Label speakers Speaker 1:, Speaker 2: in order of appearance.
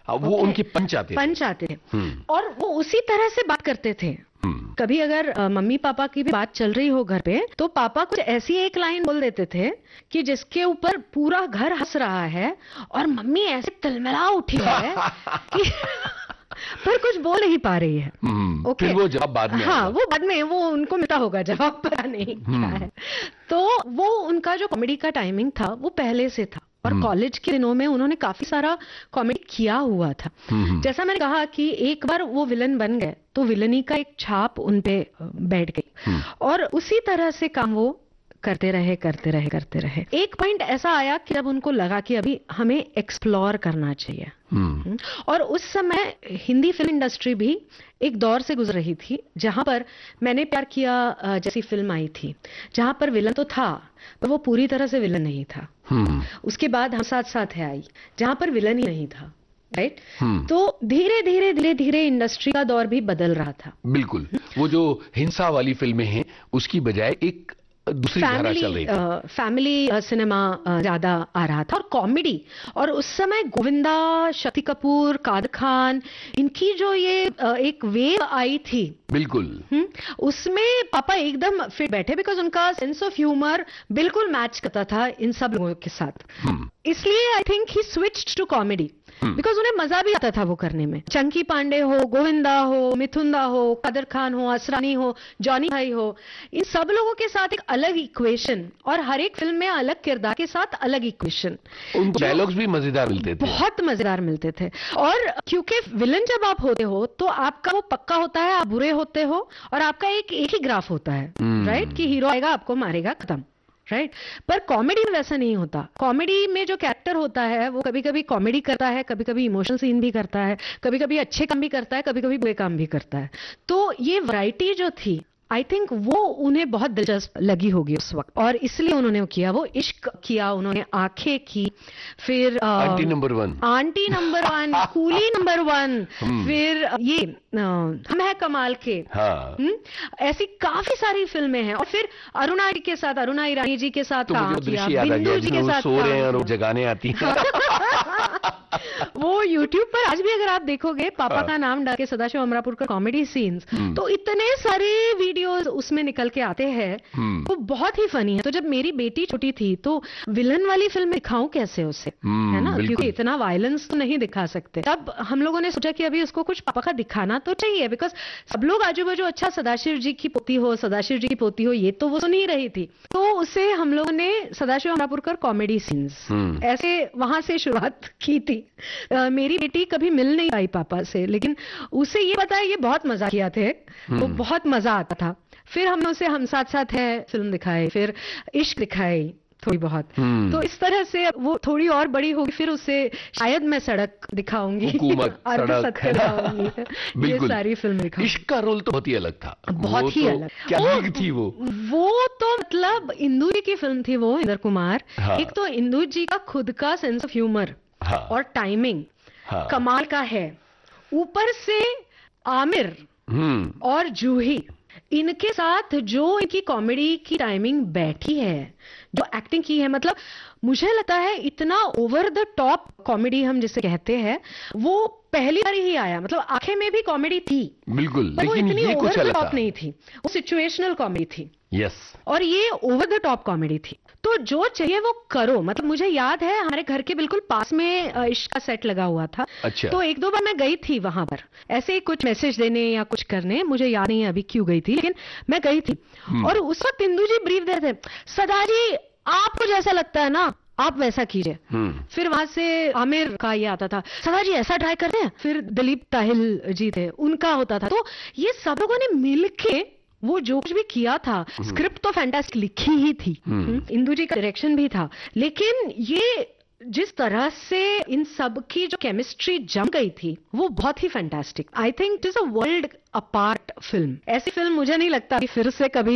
Speaker 1: वो उनके पंच आते
Speaker 2: थे और वो उसी तरह से बात करते थे। कभी अगर मम्मी पापा की भी बात चल रही हो घर पे तो पापा कुछ ऐसी एक लाइन बोल देते थे कि जिसके ऊपर पूरा घर हंस रहा है और मम्मी ऐसे तिलमिला उठी है कि पर कुछ बोल नहीं पा रही है।
Speaker 1: ओके, फिर वो जवाब बाद में
Speaker 2: हाँ, वो बाद में वो उनको मिलता होगा जवाब, पता नहीं क्या है। तो वो उनका जो कॉमेडी का टाइमिंग था वो पहले से था और कॉलेज के दिनों में उन्होंने काफी सारा कॉमेडी किया हुआ था। जैसा मैंने कहा कि एक बार वो विलन बन गए तो विलनी का एक छाप उन पे बैठ गई और उसी तरह से काम वो करते रहे। एक पॉइंट ऐसा आया कि जब उनको लगा कि अभी हमें एक्सप्लोर करना चाहिए और उस समय हिंदी फिल्म इंडस्ट्री भी एक दौर से गुजर रही थी जहां पर मैंने प्यार किया जैसी फिल्म आई थी जहां पर विलन तो था पर वो पूरी तरह से विलन नहीं था। उसके बाद हम साथ साथ है आई जहां पर विलन ही नहीं था, राइट। तो धीरे धीरे इंडस्ट्री का दौर भी बदल रहा था।
Speaker 1: बिल्कुल, वो जो हिंसा वाली फिल्में हैं उसकी बजाय एक दूसरी धारा चल रही थी।
Speaker 2: फैमिली सिनेमा ज्यादा आ रहा था और कॉमेडी, और उस समय गोविंदा, शक्ति कपूर, कादर खान, इनकी जो ये एक वेव आई थी,
Speaker 1: बिल्कुल
Speaker 2: उसमें पापा एकदम फिट बैठे बिकॉज उनका सेंस ऑफ ह्यूमर बिल्कुल मैच करता था इन सब लोगों के साथ। इसलिए I think he switched to comedy because उन्हें मजा भी आता था वो करने में। चंकी पांडे हो, गोविंदा हो, मिथुंदा हो, कादर खान हो, असरानी हो, जॉनी भाई हो, इन सब लोगों के साथ एक अलग इक्वेशन और हर एक फिल्म में अलग किरदार के साथ अलग इक्वेशन।
Speaker 1: उनको डायलॉग्स भी मजेदार मिलते थे,
Speaker 2: बहुत मजेदार मिलते थे। और क्योंकि विलन जब आप होते हो तो आपका वो पक्का होता है, आप बुरे होते हो और आपका एक ही ग्राफ होता है, राइट, कि हीरो आएगा आपको मारेगा, खत्म, राइट। पर कॉमेडी में वैसा नहीं होता। कॉमेडी में जो कैरेक्टर होता है वो कभी कभी कॉमेडी करता है, कभी कभी इमोशनल सीन भी करता है, कभी कभी अच्छे काम भी करता है, कभी कभी बुरे काम भी करता है। तो ये वैरायटी जो थी आई थिंक वो उन्हें बहुत दिलचस्प लगी होगी उस वक्त और इसलिए उन्होंने वो किया। वो इश्क किया उन्होंने, आंखें की, फिर
Speaker 1: aunty number one,
Speaker 2: coolie number 1, फिर ये हम है कमाल के, ऐसी काफी सारी फिल्में हैं। और फिर अरुणा ईरानी जी के साथ काम किया, बिंदु जी के साथ
Speaker 1: सो रहे हैं और जगाने आती हैं।
Speaker 2: वो YouTube पर आज भी अगर आप देखोगे पापा का नाम डाल के सदाशिव अमरापुर का कॉमेडी सीन्स, तो इतने सारे वीडियोस उसमें निकल के आते हैं, वो बहुत ही फनी है। तो जब मेरी बेटी छोटी थी तो विलन वाली फिल्म दिखाऊं कैसे उसे, है ना, क्योंकि इतना वायलेंस तो नहीं दिखा सकते। तब हम लोगों ने सोचा कि अभी उसको कुछ पापा का दिखाना तो चाहिए बिकॉज सब लोग आजू बाजू अच्छा सदाशिव जी की पोती हो ये तो वो सुन ही रही थी। तो उसे हम लोगों ने सदाशिव अमरापुर का कॉमेडी सीन्स ऐसे वहां से शुरुआत की थी। मेरी बेटी कभी मिल नहीं पाई पापा से, लेकिन उसे ये पता है ये बहुत मजा किया थे, वो बहुत मजा आता था। फिर हमने उसे हम साथ साथ है फिल्म दिखाई, फिर इश्क दिखाई थोड़ी बहुत। तो इस तरह से वो थोड़ी और बड़ी होगी फिर उसे शायद मैं सड़क दिखाऊंगी, ये सारी फिल्म दिखाऊंगी।
Speaker 1: इश्क का रोल तो बहुत ही अलग था,
Speaker 2: बहुत ही अलग।
Speaker 1: क्या थी वो
Speaker 2: तो मतलब इंदु जी की फिल्म थी वो, इंदर कुमार। एक तो इंदु जी का खुद का सेंस ऑफ ह्यूमर और टाइमिंग कमाल का है, ऊपर से आमिर और जूही, इनके साथ जो इनकी कॉमेडी की टाइमिंग बैठी है, जो एक्टिंग की है, मतलब मुझे लगता है इतना ओवर द टॉप कॉमेडी हम जिसे कहते हैं वो पहली बार ही आया। मतलब आंखें में भी कॉमेडी थी
Speaker 1: बिल्कुल,
Speaker 2: लेकिन वो इतनी ओवर द टॉप नहीं थी, वो सिचुएशनल कॉमेडी थी।
Speaker 1: यस,
Speaker 2: और ये ओवर द टॉप कॉमेडी थी। तो जो चाहिए वो करो। मतलब मुझे याद है हमारे घर के बिल्कुल पास में इश्क का सेट लगा हुआ था।
Speaker 1: अच्छा।
Speaker 2: तो एक दो बार मैं गई थी वहां पर ऐसे ही कुछ मैसेज देने या कुछ करने, मुझे याद नहीं है अभी क्यों गई थी, लेकिन मैं गई थी। और उस वक्त इंदु जी ब्रीफ दे रहे थे, सदा जी आपको जैसा लगता है ना आप वैसा कीजिए। फिर वहां से आमिर का ये आता था, सदा जी ऐसा ट्राई कर रहे हैं। फिर दिलीप ताहिल जी थे, उनका होता था। तो ये सब लोगों ने मिलके वो जो कुछ भी किया था, स्क्रिप्ट तो फैंटास्टिक लिखी ही थी, इंदु जी का डायरेक्शन भी था, लेकिन ये जिस तरह से इन सब की जो केमिस्ट्री जम गई थी वो बहुत ही fantastic. I think it is a world apart film. ऐसी फिल्म मुझे नहीं लगता कि फिर से कभी